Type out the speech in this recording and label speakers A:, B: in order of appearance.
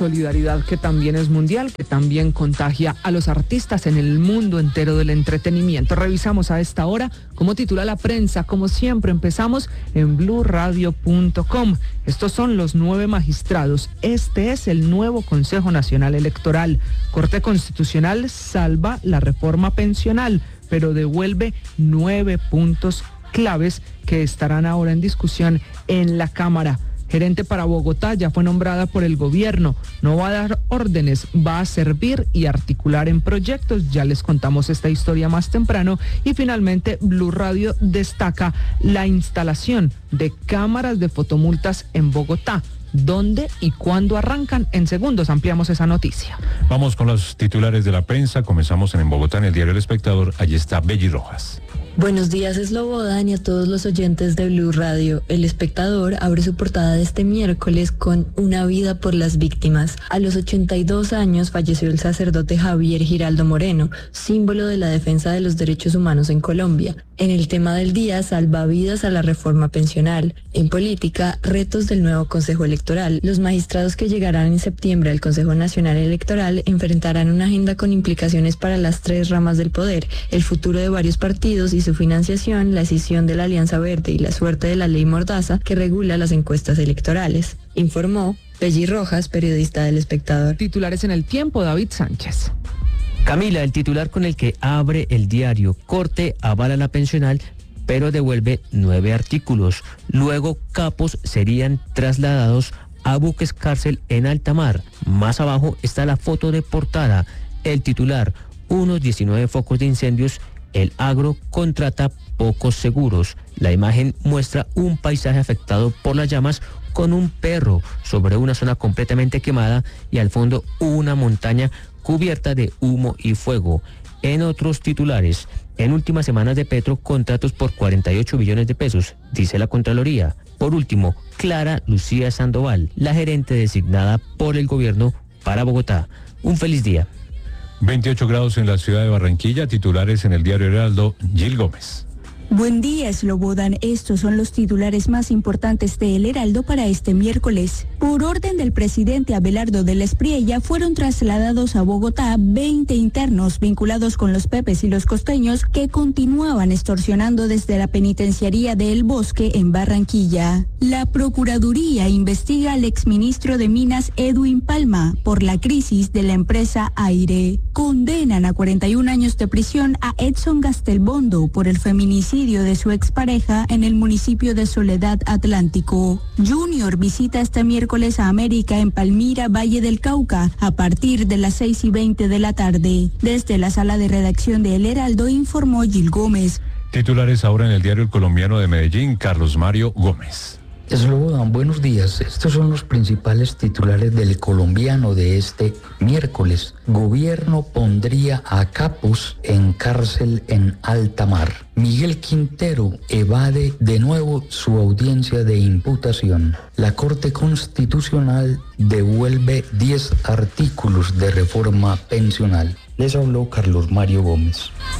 A: Solidaridad que también es mundial, que también contagia a los artistas en el mundo entero del entretenimiento. Revisamos a esta hora cómo titula la prensa. Como siempre, empezamos en blurradio.com. Estos son los 9 magistrados. Este es el nuevo Consejo Nacional Electoral. Corte Constitucional salva la reforma pensional, pero devuelve 9 puntos claves que estarán ahora en discusión en la Cámara. Gerente para Bogotá ya fue nombrada por el gobierno. No va a dar órdenes, va a servir y articular en proyectos. Ya les contamos esta historia más temprano. Y finalmente, Blue Radio destaca la instalación de cámaras de fotomultas en Bogotá. ¿Dónde y cuándo arrancan? En segundos ampliamos esa noticia.
B: Vamos con los titulares de la prensa. Comenzamos en Bogotá, en el diario El Espectador. Allí está Belly Rojas.
C: Buenos días, Slobodan, y a todos los oyentes de Blue Radio. El Espectador abre su portada de este miércoles con Una vida por las víctimas. A los 82 años falleció el sacerdote Javier Giraldo Moreno, símbolo de la defensa de los derechos humanos en Colombia. En el tema del día, salvavidas a la reforma pensional. En política, retos del nuevo Consejo Electoral. Los magistrados que llegarán en septiembre al Consejo Nacional Electoral enfrentarán una agenda con implicaciones para las 3 ramas del poder, el futuro de varios partidos y su financiación, la escisión de la Alianza Verde y la suerte de la ley Mordaza que regula las encuestas electorales. Informó Belly Rojas, periodista del Espectador.
A: Titulares en El Tiempo, David Sánchez.
D: Camila, el titular con el que abre el diario: Corte avala la pensional, pero devuelve 9 artículos. Luego, capos serían trasladados a buques cárcel en alta mar. Más abajo está la foto de portada. El titular: unos 19 focos de incendios. El agro contrata pocos seguros. La imagen muestra un paisaje afectado por las llamas con un perro sobre una zona completamente quemada y al fondo una montaña cubierta de humo y fuego. En otros titulares, en últimas semanas de Petro, contratos por 48 billones de pesos, dice la Contraloría. Por último, Clara Lucía Sandoval, la gerente designada por el gobierno para Bogotá. Un feliz día.
B: 28 grados en la ciudad de Barranquilla. Titulares en el diario Heraldo, Gil Gómez.
E: Buen día, Slobodan. Estos son los titulares más importantes de El Heraldo para este miércoles. Por orden del presidente Abelardo del Espriella, fueron trasladados a Bogotá 20 internos vinculados con los Pepes y los Costeños que continuaban extorsionando desde la penitenciaría de El Bosque en Barranquilla. La Procuraduría investiga al exministro de Minas Edwin Palma por la crisis de la empresa Aire. Condenan a 41 años de prisión a Edson Gastelbondo por el feminicidio de su expareja en el municipio de Soledad Atlántico. Junior visita este miércoles a América en Palmira, Valle del Cauca, a partir de las 6:20 de la tarde. Desde la sala de redacción de El Heraldo informó Gil Gómez.
B: Titulares ahora en el diario El Colombiano de Medellín, Carlos Mario Gómez.
F: Slobodan, buenos días. Estos son los principales titulares del Colombiano de este miércoles. Gobierno pondría a capos en cárcel en alta mar. Miguel Quintero evade de nuevo su audiencia de imputación. La Corte Constitucional devuelve 10 artículos de reforma pensional. Les habló Carlos Mario Gómez.